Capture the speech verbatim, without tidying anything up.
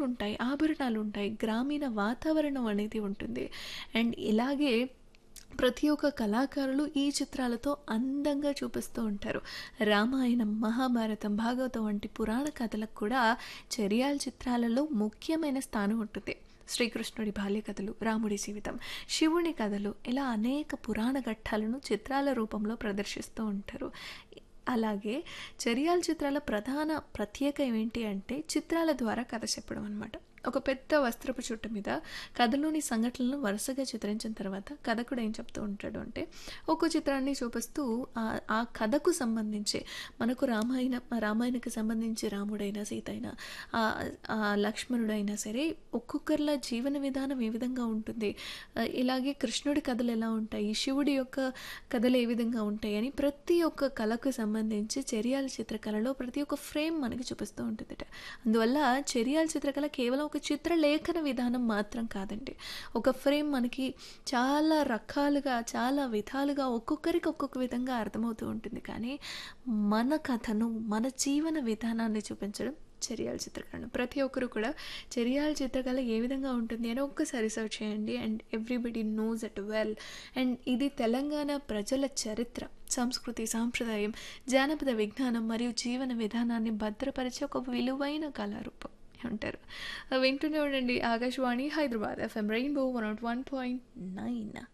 నగలుంటాయి, ఆభరణాలుంటాయి, గ్రామీణ వాతావరణం అనేది ఉంటుంది. అండ్ ఇలాగే ప్రతి ఒక్క కళాకారులు ఈ చిత్రాలతో అందంగా చూపిస్తూ ఉంటారు. రామాయణం, మహాభారతం, భాగవతం వంటి పురాణ కథలకు కూడా చెరియాల్ చిత్రాలలో ముఖ్యమైన స్థానం ఉంటుంది. శ్రీకృష్ణుడి బాల్య కథలు, రాముడి జీవితం, శివుని కథలు ఇలా అనేక పురాణ ఘట్టాలను చిత్రాల రూపంలో ప్రదర్శిస్తూ ఉంటారు. అలాగే చెరియాల్ చిత్రాల ప్రధాన ప్రత్యేకం ఏంటి అంటే చిత్రాల ద్వారా కథ చెప్పడం అనమాట. ఒక పెద్ద వస్త్రపు చుట్ట మీద కథలోని సంఘటనలను వరుసగా చిత్రించిన తర్వాత కథకుడు ఏం చెప్తూ ఉంటాడు అంటే ఒక్కో చిత్రాన్ని చూపిస్తూ ఆ ఆ కథకు సంబంధించి మనకు రామాయణ రామాయణకు సంబంధించి రాముడైనా సీత అయినా ఆ ఆ లక్ష్మణుడైనా సరే ఒక్కొక్కరిలా జీవన విధానం ఏ విధంగా ఉంటుంది, ఆ, ఇలాగే కృష్ణుడి కథలు ఎలా ఉంటాయి, శివుడి యొక్క కథలు ఏ విధంగా ఉంటాయి అని ప్రతి ఒక్క కళకు సంబంధించి చెరియాల చిత్రకళలో ప్రతి ఒక్క ఫ్రేమ్ మనకి చూపిస్తూ ఉంటుందట. అందువల్ల చెరియాల చిత్రకళ కేవలం ఒక చిత్రలేఖన విధానం మాత్రం కాదండి. ఒక ఫ్రేమ్ మనకి చాలా రకాలుగా చాలా విధాలుగా ఒక్కొక్కరికి ఒక్కొక్క విధంగా అర్థమవుతూ ఉంటుంది. కానీ మన కథను మన జీవన విధానాన్ని చూపించడం చెరియాల చిత్రకళ. ప్రతి ఒక్కరు కూడా చెరియాల చిత్రకళ ఏ విధంగా ఉంటుంది అని ఒక్కసారి సర్చ్ చేయండి and everybody knows it well. And ఇది తెలంగాణ ప్రజల చరిత్ర, సంస్కృతి, సాంప్రదాయం, జానపద విజ్ఞానం మరియు జీవన విధానాన్ని భద్రపరిచే ఒక విలువైన కళారూపం ఉంటారు. వింటూనే ఉండండి Akashvani Hyderabad FM rainbow one not one point nine.